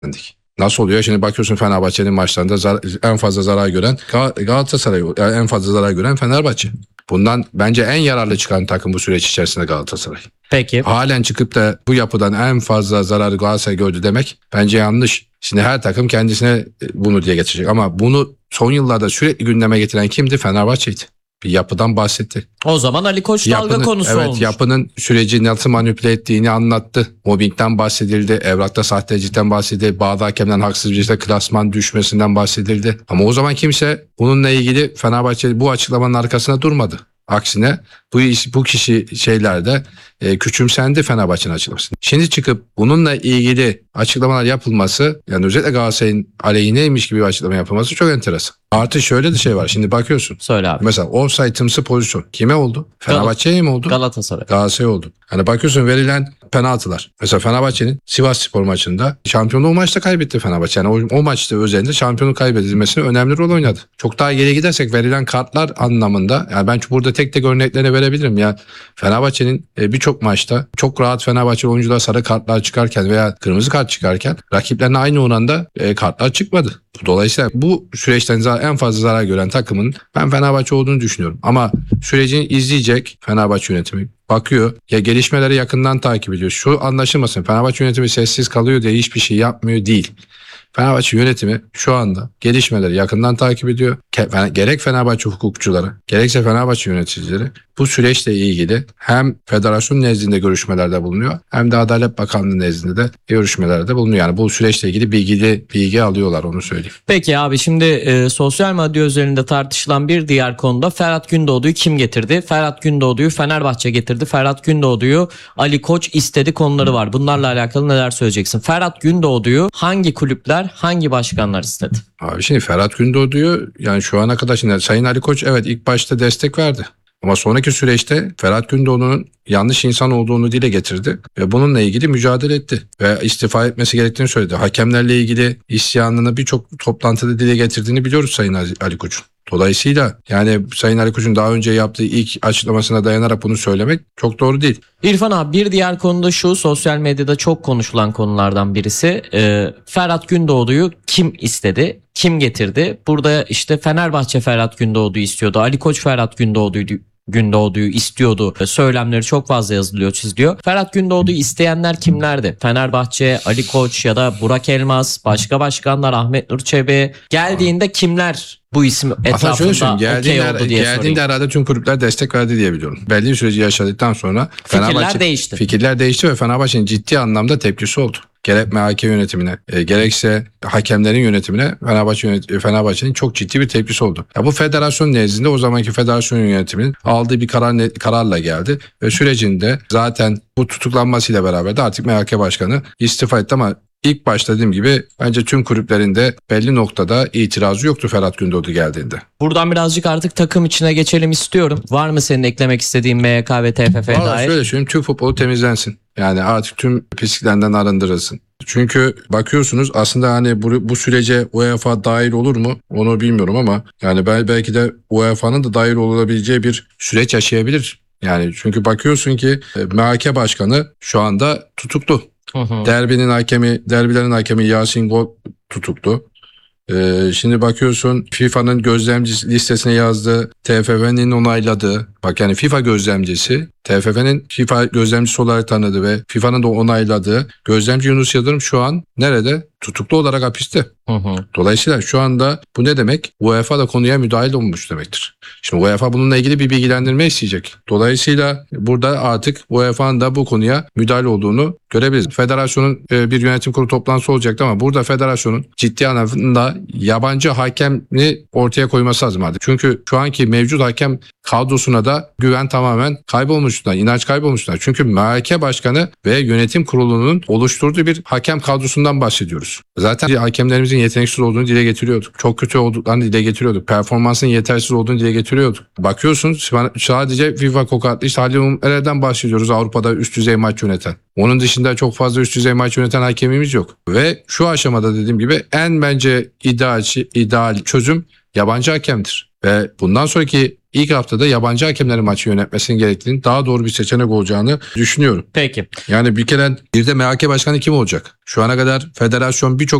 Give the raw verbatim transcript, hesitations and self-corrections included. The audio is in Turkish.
Nasıl oluyor? Şimdi bakıyorsun Fenerbahçe'nin maçlarında zar- en fazla zarar gören Gal- Galatasaray, yani en fazla zarar gören Fenerbahçe. Bundan bence en yararlı çıkan takım bu süreç içerisinde Galatasaray. Peki. Halen çıkıp da bu yapıdan en fazla zararı Galatasaray gördü demek bence yanlış. Şimdi her takım kendisine bunu diye getirecek ama bunu son yıllarda sürekli gündeme getiren kimdi? Fenerbahçe'ydi. Bir yapıdan bahsetti. O zaman Ali Koç dalga Yapının, konusu evet, olmuş. yapının süreci nasıl manipüle ettiğini anlattı. Mobbingden bahsedildi, evrakta sahtecilikten bahsedildi, bazı hakemden haksız bir şekilde klasman düşmesinden bahsedildi. Ama o zaman kimse bununla ilgili Fenerbahçe bu açıklamanın arkasına durmadı. Aksine bu iş, bu kişi şeylerde e, küçümsendi Fenerbahçe'nin açıklaması. Şimdi çıkıp bununla ilgili açıklamalar yapılması, yani özellikle Galatasaray'ın aleyhineymiş gibi bir açıklama yapılması çok enteresan. Artı şöyle de şey var. Şimdi bakıyorsun. Söyle abi. Mesela offside'ımsı pozisyon kime oldu? Fenerbahçe'ye mi oldu? Galatasaray. Galatasaray oldu. Hani bakıyorsun verilen penaltılar. Mesela Fenerbahçe'nin Sivasspor maçında şampiyonluğu o maçta kaybetti Fenerbahçe. Yani o, o maçta özelinde şampiyonluk kaybedilmesine önemli rol oynadı. Çok daha geri gidersek verilen kartlar anlamında, yani ben burada tek tek örneklerini verebilirim ya. Fenerbahçe'nin e, birçok maçta çok rahat Fenerbahçe oyuncular sarı kartlar çıkarken veya kırmızı kart çıkarken rakiplerine aynı oranda e, kartlar çıkmadı. Dolayısıyla bu süreçten en fazla zarar gören takımın ben Fenerbahçe olduğunu düşünüyorum. Ama sürecini izleyecek Fenerbahçe yönetimi bakıyor. Ya gelişmeleri yakından takip ediyor. Şu anlaşılmasın, Fenerbahçe yönetimi sessiz kalıyor diye hiçbir şey yapmıyor değil. Fenerbahçe yönetimi şu anda gelişmeleri yakından takip ediyor. Gerek Fenerbahçe hukukçuları, gerekse Fenerbahçe yöneticileri bu süreçle ilgili hem federasyon nezdinde görüşmelerde bulunuyor hem de Adalet Bakanlığı nezdinde de görüşmelerde bulunuyor. Yani bu süreçle ilgili bilgili bilgi alıyorlar, onu söyleyeyim. Peki abi, şimdi e, sosyal medya üzerinde tartışılan bir diğer konuda Ferhat Gündoğdu'yu kim getirdi? Ferhat Gündoğdu'yu Fenerbahçe getirdi. Ferhat Gündoğdu'yu Ali Koç istedi konuları var. Bunlarla alakalı neler söyleyeceksin? Ferhat Gündoğdu'yu hangi kulüpler, hangi başkanlar istedi? Abi şimdi Ferhat Gündoğdu'yu, yani şu ana kadar şimdi Sayın Ali Koç evet ilk başta destek verdi. Ama sonraki süreçte Ferhat Gündoğdu'nun yanlış insan olduğunu dile getirdi ve bununla ilgili mücadele etti ve istifa etmesi gerektiğini söyledi. Hakemlerle ilgili isyanını birçok toplantıda dile getirdiğini biliyoruz Sayın Ali Koç'un. Dolayısıyla yani Sayın Ali Koç'un daha önce yaptığı ilk açıklamasına dayanarak bunu söylemek çok doğru değil. İrfan abi, bir diğer konu da şu, sosyal medyada çok konuşulan konulardan birisi. Ee, Ferhat Gündoğdu'yu kim istedi? Kim getirdi? Burada işte Fenerbahçe Ferhat Gündoğdu'yu istiyordu. Ali Koç Ferhat Gündoğdu'yu Gündoğdu'yu istiyordu. Söylemleri çok fazla yazılıyor, çiziliyor. Ferhat Gündoğdu'yu isteyenler kimlerdi? Fenerbahçe, Ali Koç ya da Burak Elmas, başka başkanlar, Ahmet Nur Çebi. Geldiğinde kimler bu isim etrafında okey oldu diye geldiğinde sorayım. herhalde tüm kulüpler destek verdi diye biliyorum. Belli bir süreci yaşadıktan sonra Fikirler Fenerbahçe, değişti. Fikirler değişti ve Fenerbahçe'nin ciddi anlamda tepkisi oldu. Gerek M H K yönetimine, e, gerekse hakemlerin yönetimine Fenerbahçe yönet- Fenerbahçe'nin çok ciddi bir tepkisi oldu. Ya bu federasyon nezdinde o zamanki federasyon yönetiminin aldığı bir karar ne, kararla geldi ve sürecinde zaten bu tutuklanmasıyla beraber de artık M H K başkanı istifa etti ama İlk başta dediğim gibi bence tüm kulüplerinde belli noktada itirazı yoktu Ferhat Gündoğdu geldiğinde. Buradan birazcık artık takım içine geçelim istiyorum. Var mı senin eklemek istediğin M H K ve T F F'ye Vallahi dair? şöyle söyleyeyim, tüm futbolu temizlensin. Yani artık tüm pisliklerden arındırılsın. Çünkü bakıyorsunuz aslında hani bu, bu sürece UEFA dahil olur mu onu bilmiyorum ama yani belki de UEFA'nın da dahil olabileceği bir süreç yaşayabilir. Yani çünkü bakıyorsun ki M H K başkanı şu anda tutuklu. Hı hı. Derbinin hakemi, derbilerin hakemi Yasin Gol tutuklu. Ee, şimdi bakıyorsun FIFA'nın gözlemci listesine yazdığı, T F F'nin onayladığı, bak yani FIFA gözlemcisi, T F F'nin FIFA gözlemcisi olarak tanıdığı ve FIFA'nın da onayladığı gözlemci Yunus Yıldırım şu an nerede? Tutuklu olarak hapiste. Hı hı. Dolayısıyla şu anda bu ne demek? UEFA da konuya müdahil olmuş demektir. Şimdi UEFA bununla ilgili bir bilgilendirme isteyecek. Dolayısıyla burada artık UEFA'nın da bu konuya müdahil olduğunu görebiliriz. Federasyonun bir yönetim kurulu toplantısı olacaktı ama burada federasyonun ciddi anlamda yabancı hakemi ortaya koyması lazım artık. Çünkü şu anki mevcut hakem kadrosuna da güven tamamen kaybolmuşlar, inanç kaybolmuşlar. Çünkü M H K başkanı ve yönetim kurulunun oluşturduğu bir hakem kadrosundan bahsediyoruz. Zaten hakemlerimizin yeteneksiz olduğunu dile getiriyorduk. Çok kötü olduklarını dile getiriyorduk. Performansın yetersiz olduğunu dile getiriyorduk. Bakıyorsun sadece FIFA kokatlı işte Halil Umut'dan bahsediyoruz, Avrupa'da üst düzey maç yöneten. Onun dışında çok fazla üst düzey maç yöneten hakemimiz yok. Ve şu aşamada dediğim gibi en bence ideal, ideal çözüm yabancı hakemdir. Ve bundan sonraki ilk haftada yabancı hakemlerin maçı yönetmesinin gerektiğini, daha doğru bir seçenek olacağını düşünüyorum. Peki. Yani bir kere bir de M H K başkanı kim olacak? Şu ana kadar federasyon birçok